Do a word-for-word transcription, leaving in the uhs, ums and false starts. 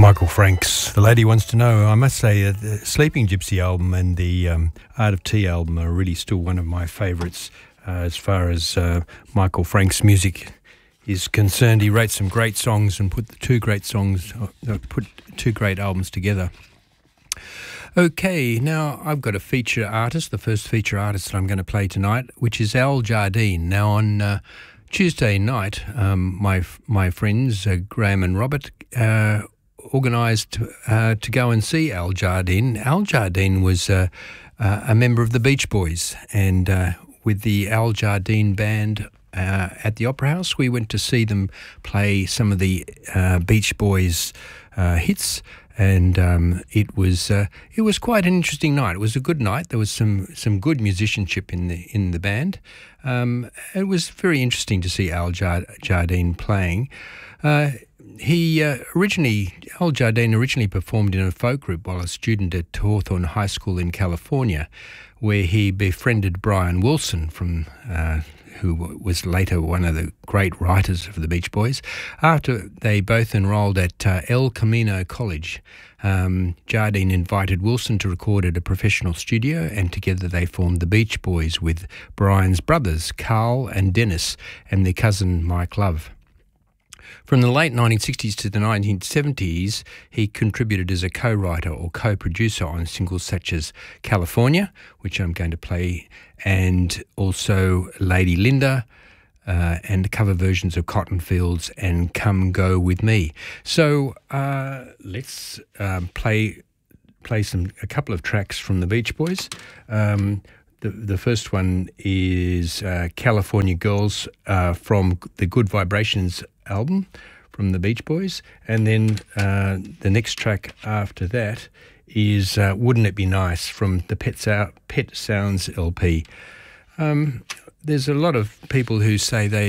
Michael Franks, The Lady Wants to Know. I must say, uh, the Sleeping Gypsy album and the um, Art of Tea album are really still one of my favourites uh, as far as uh, Michael Franks' music is concerned. He wrote some great songs and put the two great songs, uh, put two great albums together. Okay, now I've got a feature artist, the first feature artist that I'm going to play tonight, which is Al Jardine. Now on uh, Tuesday night, um, my my friends uh, Graham and Robert uh, organised uh, to go and see Al Jardine. Al Jardine was uh, uh, a member of the Beach Boys, and uh, with the Al Jardine band uh, at the Opera House, we went to see them play some of the uh, Beach Boys uh, hits. And um, it was uh, it was quite an interesting night. It was a good night. There was some some good musicianship in the in the band. Um, it was very interesting to see Al Jardine playing. Uh, he uh, originally Al Jardine originally performed in a folk group while a student at Hawthorne High School in California, where he befriended Brian Wilson from. Uh, who was later one of the great writers of the Beach Boys. After they both enrolled at uh, El Camino College, um, Jardine invited Wilson to record at a professional studio, and together they formed the Beach Boys with Brian's brothers, Carl and Dennis, and their cousin Mike Love. From the late nineteen sixties to the nineteen seventies, he contributed as a co-writer or co-producer on singles such as California, which I'm going to play, and also Lady Linda, uh, and cover versions of Cotton Fields and Come Go With Me. So uh, let's um, play play some a couple of tracks from the Beach Boys. Um, the, the first one is uh, California Girls uh, from the Good Vibrations album from the Beach Boys, and then uh, the next track after that is uh, Wouldn't It Be Nice from the Pet, Sou- Pet Sounds L P. Um, there's a lot of people who say they